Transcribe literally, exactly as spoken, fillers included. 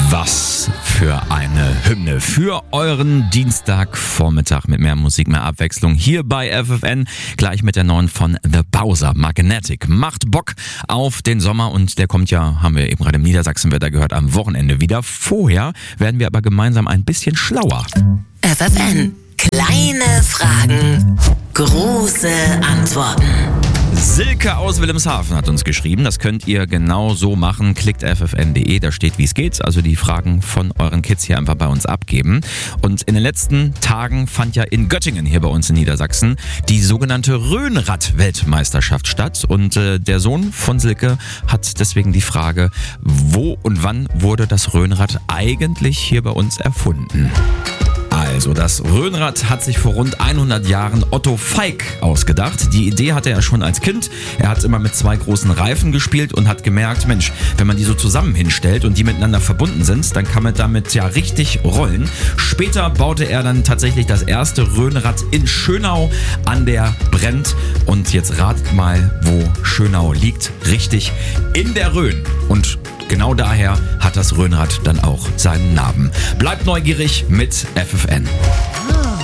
Was für eine Hymne für euren Dienstagvormittag mit mehr Musik, mehr Abwechslung hier bei F F N. Gleich mit der neuen von The Bowser, Magnetic. Macht Bock auf den Sommer und der kommt ja, haben wir eben gerade im Niedersachsenwetter gehört, am Wochenende wieder. Vorher werden wir aber gemeinsam ein bisschen schlauer. F F N. Kleine Fragen, große Antworten. Silke aus Wilhelmshaven hat uns geschrieben, das könnt ihr genau so machen. Klickt f f n punkt d e, da steht, wie es geht. Also die Fragen von euren Kids hier einfach bei uns abgeben. Und in den letzten Tagen fand ja in Göttingen hier bei uns in Niedersachsen die sogenannte Rhönrad-Weltmeisterschaft statt. Und äh, der Sohn von Silke hat deswegen die Frage, wo und wann wurde das Rhönrad eigentlich hier bei uns erfunden? Also, das Rhönrad hat sich vor rund hundert Jahren Otto Falk ausgedacht. Die Idee hatte er schon als Kind. Er hat immer mit zwei großen Reifen gespielt und hat gemerkt, Mensch, wenn man die so zusammen hinstellt und die miteinander verbunden sind, dann kann man damit ja richtig rollen. Später baute er dann tatsächlich das erste Rhönrad in Schönau an der Brenn. Und jetzt ratet mal, wo Schönau liegt. Richtig, in der Rhön. Und genau daher hat das Rhönrad dann auch seinen Namen. Bleibt neugierig mit F F N.